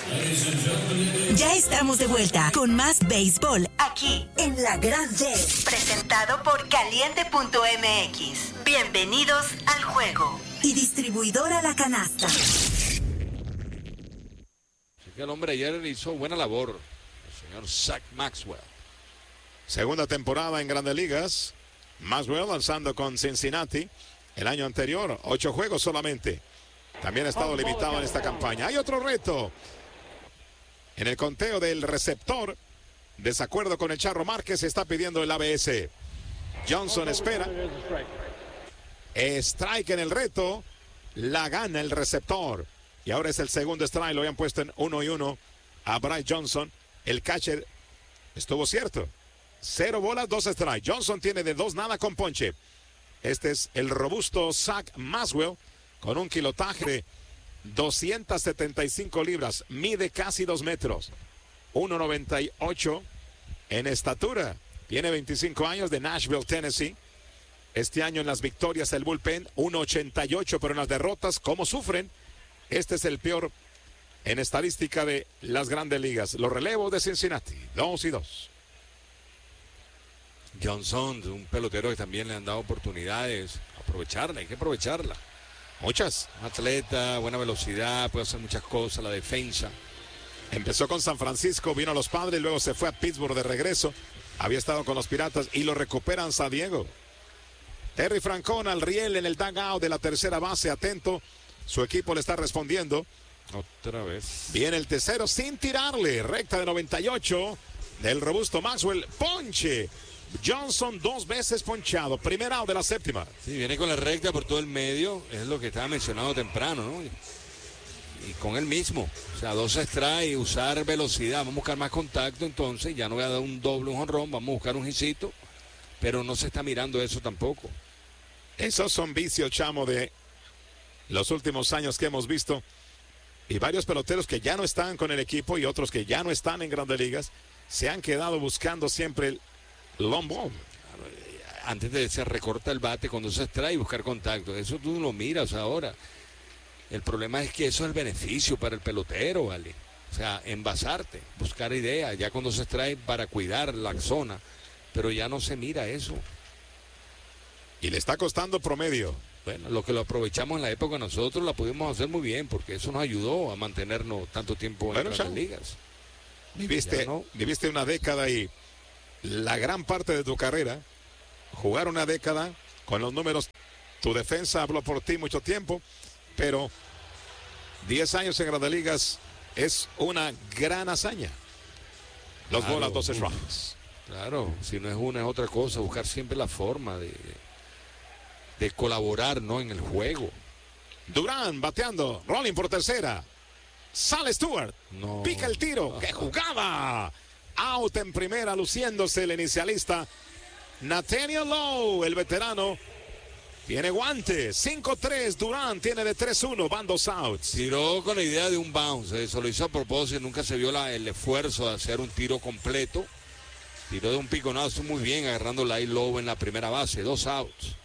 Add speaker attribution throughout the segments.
Speaker 1: Ya estamos de vuelta con más béisbol aquí en La Gran Red. Presentado por Caliente.mx. Bienvenidos al juego. Y distribuidora La Canasta.
Speaker 2: El hombre ayer hizo buena labor, el señor Zach Maxwell.
Speaker 3: Segunda temporada en Grandes Ligas. Maxwell lanzando con Cincinnati. El año anterior, 8 juegos solamente. También ha estado limitado en esta campaña. Hay otro reto. En el conteo del receptor, desacuerdo con el Charro Márquez, está pidiendo el ABS. Johnson espera. Strike en el reto. La gana el receptor. Y ahora es el segundo strike. Lo habían puesto en 1-1 a Bryce Johnson. El catcher estuvo cierto. 0 bolas, 2 strikes. Johnson tiene de 2 nada con ponche. Este es el robusto Zach Maxwell con un kilotaje de 275 libras. Mide casi 2 metros. 1.98 en estatura. Tiene 25 años, de Nashville, Tennessee. Este año en las victorias el bullpen 1.88, pero en las derrotas, ¿cómo sufren? Este es el peor en estadística de las Grandes Ligas. Los relevos de Cincinnati, 2-2.
Speaker 2: Johnson, un pelotero que también le han dado oportunidades. Aprovecharla, hay que aprovecharla.
Speaker 3: Muchas.
Speaker 2: Un atleta, buena velocidad, puede hacer muchas cosas, la defensa.
Speaker 3: Empezó con San Francisco, vino a los Padres, luego se fue a Pittsburgh de regreso. Había estado con los Piratas y lo recuperan San Diego. Terry Francona al riel en el dugout de la tercera base, atento. Su equipo le está respondiendo.
Speaker 2: Otra vez.
Speaker 3: Viene el tercero sin tirarle. Recta de 98 del robusto Maxwell. Ponche. Johnson 2 veces ponchado. Primer out de la séptima.
Speaker 2: Sí, viene con la recta por todo el medio. Es lo que estaba mencionado temprano, ¿no? Y con él mismo. O sea, 2 strikes, usar velocidad. Vamos a buscar más contacto entonces. Ya no voy a dar un doble, un jonrón. Vamos a buscar un hitsito. Pero no se está mirando eso tampoco.
Speaker 3: Esos son vicios, chamo, de los últimos años que hemos visto. Y varios peloteros que ya no están con el equipo y otros que ya no están en Grandes Ligas se han quedado buscando siempre el long ball.
Speaker 2: Antes de se recorta el bate cuando se extrae y buscar contacto. Eso tú lo miras ahora. El problema es que eso es el beneficio para el pelotero, ¿vale? O sea, envasarte, buscar ideas, ya cuando se extrae para cuidar la zona. Pero ya no se mira eso.
Speaker 3: Y le está costando promedio.
Speaker 2: Bueno, lo que lo aprovechamos en la época nosotros la pudimos hacer muy bien porque eso nos ayudó a mantenernos tanto tiempo en las ligas.
Speaker 3: Viviste una década y la gran parte de tu carrera, jugar una década con los números, tu defensa habló por ti mucho tiempo, pero 10 años en Grandes Ligas es una gran hazaña. 2 bolas, 12 strikes.
Speaker 2: Claro, si no es una es otra cosa, buscar siempre la forma de colaborar, ¿no? En el juego.
Speaker 3: Durán bateando, rolling por tercera. Sale Stewart,
Speaker 2: no.
Speaker 3: Pica el tiro, ¡qué jugada! Out en primera, luciéndose el inicialista Nathaniel Lowe, el veterano. Tiene guante, 5-3, Durán tiene de 3-1, van 2 outs.
Speaker 2: Tiró con la idea de un bounce, eso lo hizo a propósito, nunca se vio el esfuerzo de hacer un tiro completo. Tiró de un piconazo muy bien, agarrando la Lowe en la primera base, 2 outs.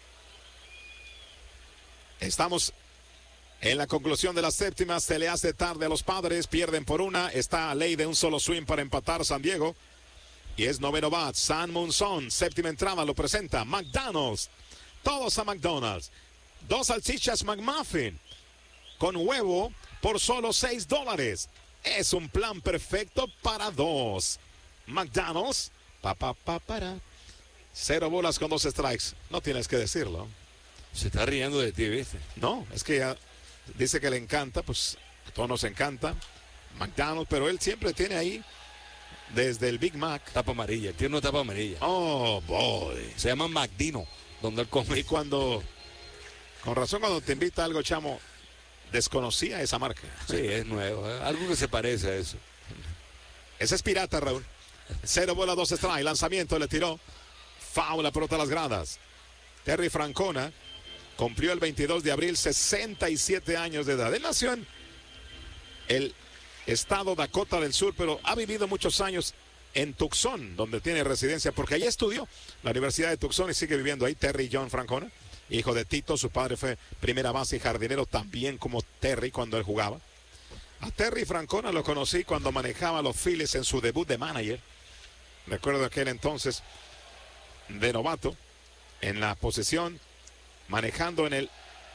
Speaker 3: Estamos en la conclusión de la séptima, se le hace tarde a los Padres, pierden por 1, está a ley de un solo swing para empatar San Diego. Y es noveno bat, San Monzón, séptima entrada, lo presenta McDonald's. Todos a McDonald's. 2 salchichas McMuffin con huevo por solo $6. Es un plan perfecto para 2. McDonald's, para. 0 bolas con 2 strikes. No tienes que decirlo.
Speaker 2: Se está riendo de ti, ¿viste?
Speaker 3: No, es que ya dice que le encanta, pues a todos nos encanta McDonald's, pero él siempre tiene ahí desde el Big Mac.
Speaker 2: Tapa amarilla, tiene una tapa amarilla.
Speaker 3: Oh, boy.
Speaker 2: Se llama McDino, donde él come.
Speaker 3: Y con razón cuando te invita algo, chamo, desconocía esa marca.
Speaker 2: Sí, es nuevo, algo que se parece a eso.
Speaker 3: Ese es pirata, Raúl. 0 bolas, 2 strikes, lanzamiento, le tiró. Foul, la pelota a las gradas. Terry Francona cumplió el 22 de abril 67 años de edad. Él nació en el estado Dakota del Sur, pero ha vivido muchos años en Tucson, donde tiene residencia, porque allí estudió la Universidad de Tucson y sigue viviendo ahí. Terry John Francona, hijo de Tito, su padre fue primera base y jardinero también como Terry cuando él jugaba. A Terry Francona lo conocí cuando manejaba a los Phillies en su debut de manager. Recuerdo aquel entonces de novato en la posición, manejando en el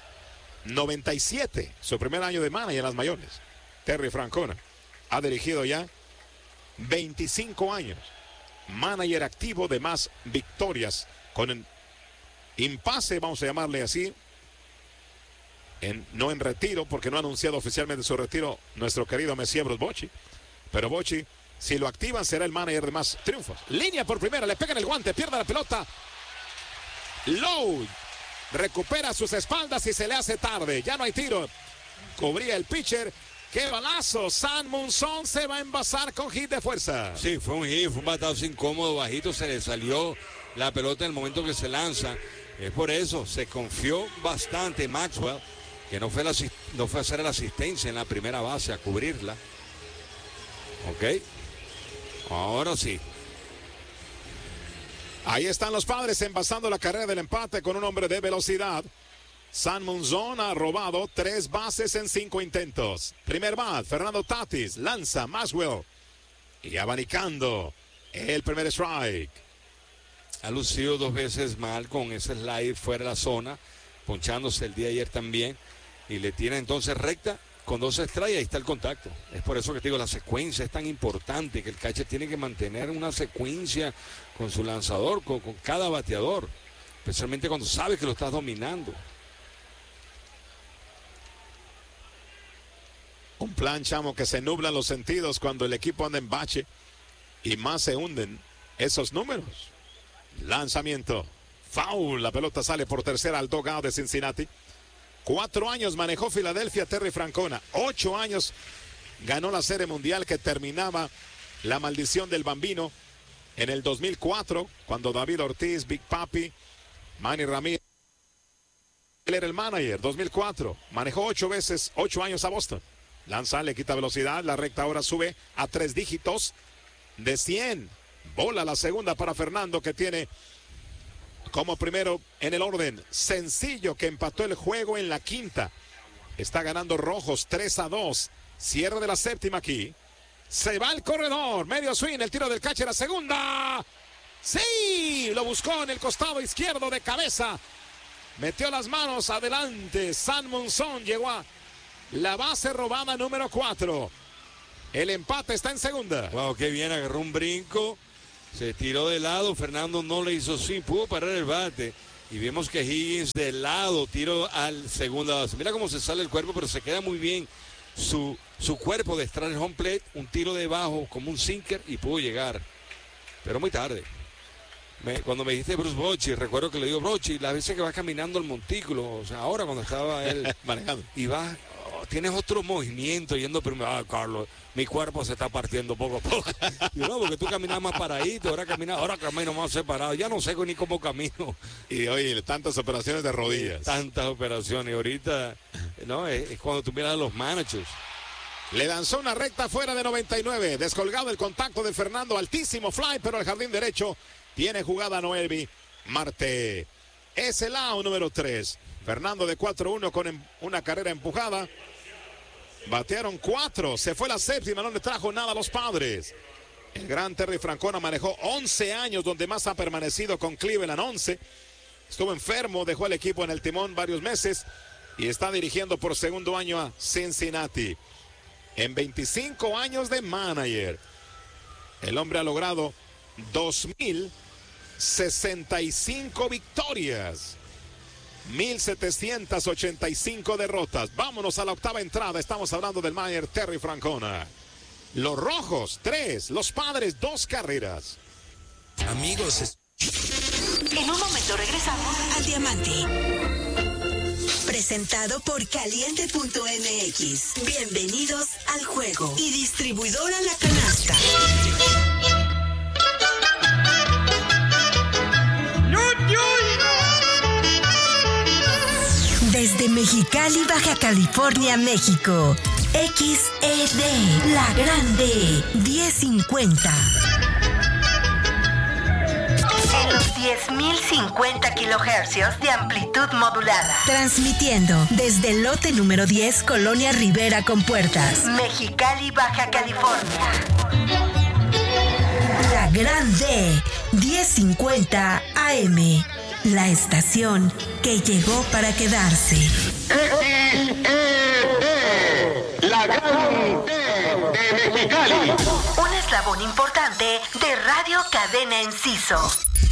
Speaker 3: 97, su primer año de manager en las mayores. Terry Francona ha dirigido ya 25 años. Manager activo de más victorias con impasse, vamos a llamarle así. No en retiro, porque no ha anunciado oficialmente su retiro nuestro querido Messier Bruce Bochy. Pero Bochy, si lo activan, será el manager de más triunfos. Línea por primera, le pegan el guante, pierde la pelota. Lowe recupera sus espaldas y se le hace tarde. Ya no hay tiro. Cubría el pitcher. ¡Qué balazo! San Munson se va a envasar con hit de fuerza.
Speaker 2: Sí, fue un hit, fue un batazo incómodo, bajito, se le salió la pelota en el momento que se lanza. Es por eso, se confió bastante Maxwell, que no fue a hacer la asistencia en la primera base, a cubrirla. Ok. Ahora sí.
Speaker 3: Ahí están los Padres envasando la carrera del empate con un hombre de velocidad. San Munson ha robado 3 bases en 5 intentos. Primer bat, Fernando Tatis, lanza Maxwell. Y abanicando el primer strike.
Speaker 2: Ha lucido 2 veces mal con ese slide fuera de la zona, ponchándose el día de ayer también. Y le tiene entonces recta con 2 strikes, ahí está el contacto. Es por eso que te digo, la secuencia es tan importante, que el catcher tiene que mantener una secuencia con su lanzador, con cada bateador, especialmente cuando sabe que lo estás dominando.
Speaker 3: Un plan, chamo, que se nublan los sentidos cuando el equipo anda en bache y más se hunden esos números. Lanzamiento, foul, la pelota sale por tercera al dugout de Cincinnati. 4 años manejó Filadelfia Terry Francona. 8 años ganó la Serie Mundial que terminaba la maldición del Bambino en el 2004, cuando David Ortiz, Big Papi, Manny Ramírez, él era el manager. 2004, manejó 8 años a Boston. Lanza, le quita velocidad, la recta ahora sube a 3 dígitos de 100. Bola la segunda para Fernando, que tiene como primero en el orden sencillo, que empató el juego en la quinta. Está ganando Rojos 3-2. Cierre de la séptima aquí. Se va el corredor, medio swing, el tiro del catcher a segunda. Sí, lo buscó en el costado izquierdo de cabeza. Metió las manos adelante. San Munson llegó a la base robada número 4. El empate está en segunda.
Speaker 2: Wow, qué bien, agarró un brinco. Se tiró de lado, Fernando no le hizo swing, pudo parar el bate. Y vemos que Higgins de lado, tiro al segunda base. Mira cómo se sale el cuerpo, pero se queda muy bien su cuerpo de extraer el home plate. Un tiro de bajo como un sinker y pudo llegar. Pero muy tarde. Cuando me dijiste Bruce Bochy, recuerdo que le digo Bochy, las veces que vas caminando el montículo, o sea, ahora cuando estaba él
Speaker 3: manejando.
Speaker 2: Y vas, tienes otro movimiento yendo primero. Carlos, mi cuerpo se está partiendo poco a poco. Y no, porque tú caminas más paradito, ahora camino más separado. Ya no sé ni cómo camino.
Speaker 3: Y oye, tantas operaciones de rodillas.
Speaker 2: Tantas operaciones. Y ahorita, no, es cuando tú miras a los managers.
Speaker 3: Le lanzó una recta fuera de 99. Descolgado el contacto de Fernando. Altísimo fly, pero al jardín derecho tiene jugada Noelvi Marte. Es el out número 3. Fernando de 4-1 con una carrera empujada. Batearon 4, se fue la séptima, no le trajo nada a los Padres. El gran Terry Francona manejó 11 años, donde más ha permanecido con Cleveland, 11. Estuvo enfermo, dejó el equipo en el timón varios meses y está dirigiendo por segundo año a Cincinnati. En 25 años de manager, el hombre ha logrado 2,065 victorias. 1,785 derrotas. Vámonos a la octava entrada. Estamos hablando del manager Terry Francona. Los Rojos, 3. Los Padres, 2 carreras.
Speaker 1: Amigos. En un momento regresamos al Diamante. Presentado por Caliente.mx. Bienvenidos al juego. Y distribuidora La Canasta. Desde Mexicali, Baja California, México. XED, La Grande, 1050. en los 10.050 kHz de amplitud modulada. Transmitiendo desde el lote número 10, Colonia Rivera con Puertas, Mexicali, Baja California. La Gran D, 1050 AM. La estación que llegó para quedarse.
Speaker 4: La Gran D de Mexicali.
Speaker 1: Un eslabón importante de Radio Cadena Enciso.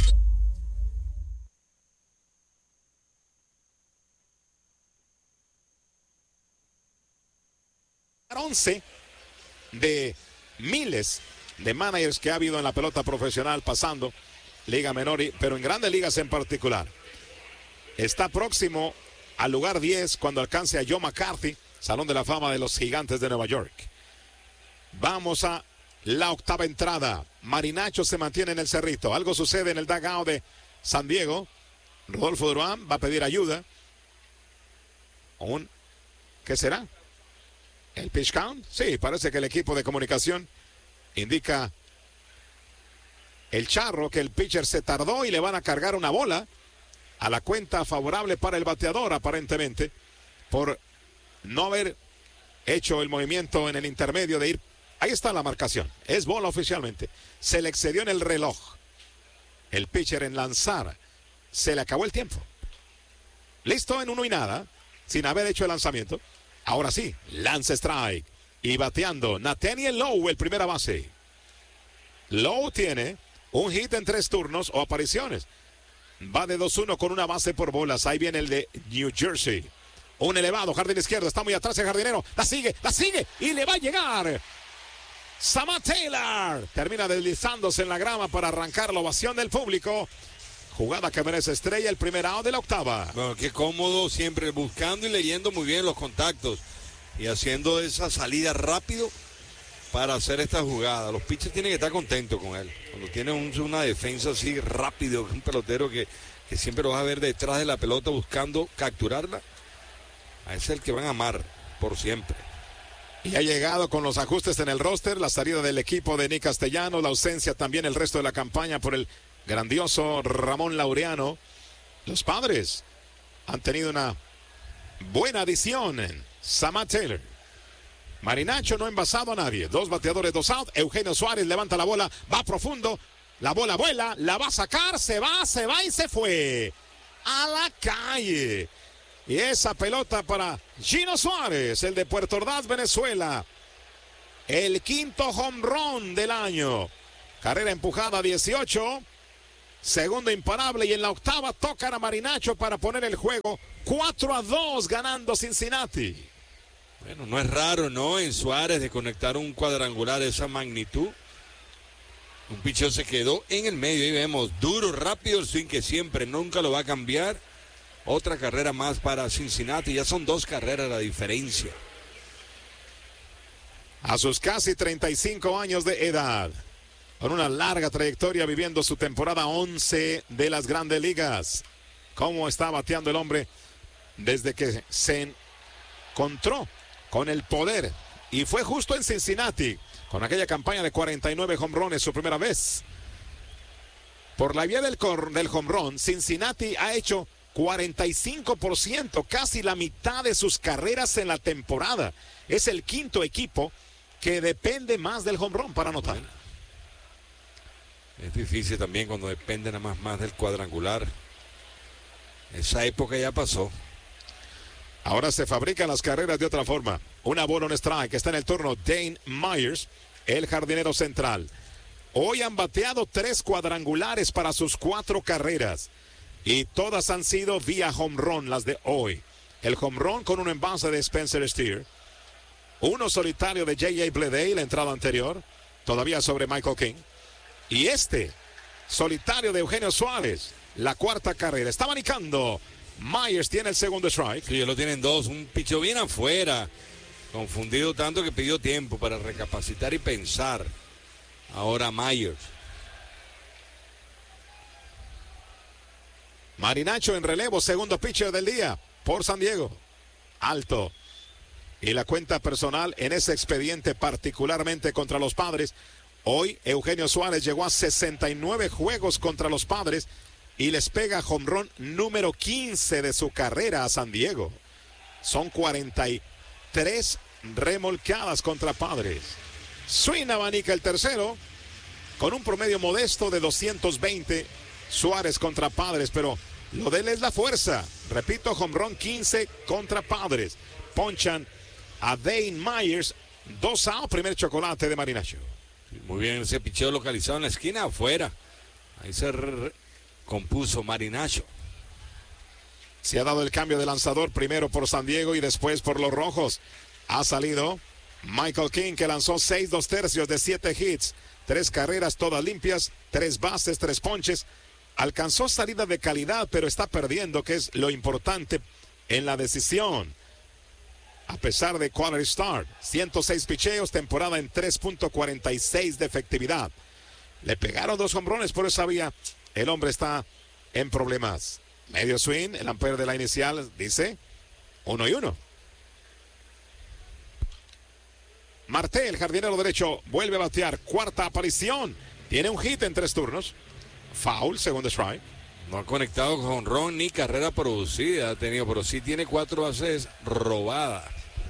Speaker 3: De miles de managers que ha habido en la pelota profesional pasando Liga Menor, pero en grandes ligas en particular. Está próximo al lugar 10 cuando alcance a Joe McCarthy, Salón de la Fama de los Gigantes de Nueva York. Vamos a la octava entrada. Marinacho se mantiene en el cerrito. Algo sucede en el dugout de San Diego. Rodolfo Durán va a pedir ayuda. ¿Qué será? ¿El pitch count? Sí, parece que el equipo de comunicación indica el charro que el pitcher se tardó y le van a cargar una bola a la cuenta favorable para el bateador, aparentemente, por no haber hecho el movimiento en el intermedio de ir. Ahí está la marcación. Es bola oficialmente. Se le excedió en el reloj. El pitcher en lanzar. Se le acabó el tiempo. Listo en 1-0, sin haber hecho el lanzamiento. Ahora sí, lanza strike. Y bateando, Nathaniel Lowe, el primera base. Lowe tiene un hit en 3 turnos o apariciones. Va de 2-1 con una base por bolas. Ahí viene el de New Jersey. Un elevado, jardín izquierdo. Está muy atrás el jardinero. La sigue. Y le va a llegar. Samad Taylor. Termina deslizándose en la grama para arrancar la ovación del público. Jugada que merece estrella, el primer out de la octava.
Speaker 2: Bueno, qué cómodo, siempre buscando y leyendo muy bien los contactos y haciendo esa salida rápido para hacer esta jugada. Los pitchers tienen que estar contentos con él. Cuando tiene una defensa así rápido, un pelotero que siempre lo vas a ver detrás de la pelota buscando capturarla, a ese es el que van a amar por siempre.
Speaker 3: Y ha llegado con los ajustes en el roster, la salida del equipo de Nick Castellanos, la ausencia también el resto de la campaña por el grandioso Ramón Laureano. Los Padres han tenido una buena adición en Samad Taylor. Marinacho no ha envasado a nadie. 2 bateadores, 2 out. Eugenio Suárez levanta la bola, va profundo. La bola vuela, la va a sacar, se va y se fue. A la calle. Y esa pelota para Gino Suárez, el de Puerto Ordaz, Venezuela. El 5º home run del año. Carrera empujada 18. Segundo imparable y en la octava tocan a Marinacho para poner el juego 4-2 ganando Cincinnati.
Speaker 2: Bueno, no es raro, ¿no? En Suárez de conectar un cuadrangular de esa magnitud. Un picheo se quedó en el medio y vemos duro, rápido, sin que siempre, nunca lo va a cambiar. Otra carrera más para Cincinnati, ya son 2 carreras la diferencia.
Speaker 3: A sus casi 35 años de edad, con una larga trayectoria viviendo su temporada 11 de las Grandes Ligas. ¿Cómo está bateando el hombre desde que se encontró con el poder? Y fue justo en Cincinnati, con aquella campaña de 49 home runs su primera vez. Por la vía del home run, Cincinnati ha hecho 45%, casi la mitad de sus carreras en la temporada. Es el 5º equipo que depende más del home run para anotar.
Speaker 2: Bueno, es difícil también cuando depende nada más del cuadrangular. Esa época ya pasó.
Speaker 3: Ahora se fabrican las carreras de otra forma. Una bola, un strike. Está en el turno Dane Myers, el jardinero central. Hoy han bateado 3 cuadrangulares para sus 4 carreras. Y todas han sido vía home run, las de hoy. El home run con un envase de Spencer Steer. Uno solitario de J.A. Bleday, la entrada anterior. Todavía sobre Michael King. Y este solitario de Eugenio Suárez, la 4ª carrera. Está manicando. Myers tiene el segundo strike.
Speaker 2: Sí, lo tienen 2. Un picheo bien afuera. Confundido tanto que pidió tiempo para recapacitar y pensar. Ahora Myers.
Speaker 3: Marinacho en relevo, segundo pitcher del día por San Diego. Alto. Y la cuenta personal en ese expediente, particularmente contra los Padres, Hoy Eugenio Suárez llegó a 69 juegos contra los Padres y les pega home run número 15 de su carrera a San Diego. Son 43 remolcadas contra Padres. Swing abanica el tercero con un promedio modesto de 220. Suárez contra Padres, pero lo de él es la fuerza. Repito, home run 15 contra Padres. Ponchan a Dane Myers. 2 out, primer chocolate de Marinacho.
Speaker 2: Muy bien, ese picheo localizado en la esquina afuera. Ahí se compuso Marinacho.
Speaker 3: Se ha dado el cambio de lanzador, primero por San Diego y después por los Rojos. Ha salido Michael King, que lanzó 6 2/3 de 7 hits, 3 carreras todas limpias, 3 bases, 3 ponches. Alcanzó salida de calidad, pero está perdiendo, que es lo importante en la decisión. A pesar de quality start, 106 picheos, temporada en 3.46 de efectividad. Le pegaron 2 hombrones por esa vía. El hombre está en problemas. Medio swing, el ampere de la inicial dice 1-1. Marte, el jardinero derecho, vuelve a batear. Cuarta aparición. Tiene un hit en 3 turnos. Foul, segundo strike.
Speaker 2: No ha conectado con ron ni carrera producida ha tenido, pero sí tiene 4 bases robadas.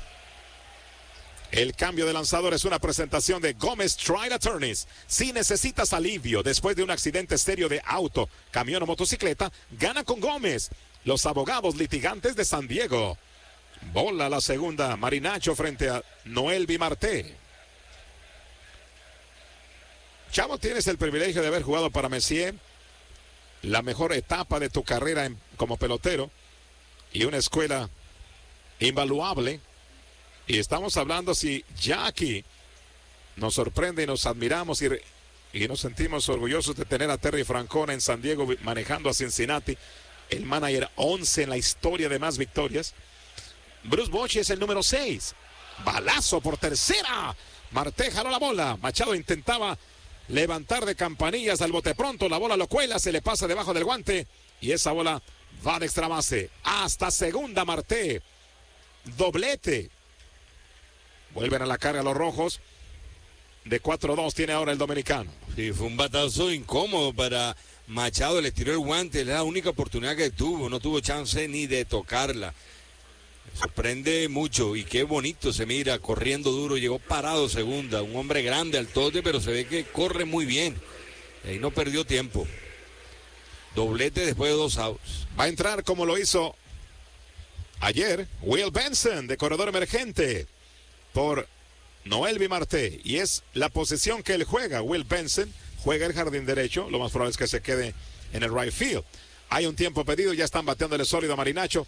Speaker 3: El cambio de lanzador es una presentación de Gómez Trial Attorneys. Si necesitas alivio después de un accidente serio de auto, camión o motocicleta, gana con Gómez. Los abogados litigantes de San Diego. Bola la segunda, Marinacho frente a Noelvi Marte. Chavo, tienes el privilegio de haber jugado para Messier, la mejor etapa de tu carrera como pelotero y una escuela invaluable. Y estamos hablando si ya aquí nos sorprende y nos admiramos y nos sentimos orgullosos de tener a Terry Francona en San Diego manejando a Cincinnati, el manager 11 en la historia de más victorias. Bruce Bochy es el número 6. Balazo por tercera. Marte jaló la bola. Machado intentaba levantar de campanillas al bote pronto. La bola lo cuela, se le pasa debajo del guante y esa bola va de extra base. Hasta segunda Marte. Doblete. Vuelven a la carga los Rojos. De 4-2 tiene ahora el dominicano.
Speaker 2: Sí, fue un batazo incómodo para Machado. Le tiró el guante. Es la única oportunidad que tuvo. No tuvo chance ni de tocarla. Sorprende mucho y qué bonito se mira, corriendo duro, llegó parado segunda, un hombre grande al tote, pero se ve que corre muy bien. Y ahí no perdió tiempo. Doblete después de 2 outs.
Speaker 3: Va a entrar como lo hizo ayer Will Benson, de corredor emergente, por Noelvi Marte. Y es la posición que él juega. Will Benson juega el jardín derecho, lo más probable es que se quede en el right field. Hay un tiempo pedido, ya están bateándole sólido a Marinacho.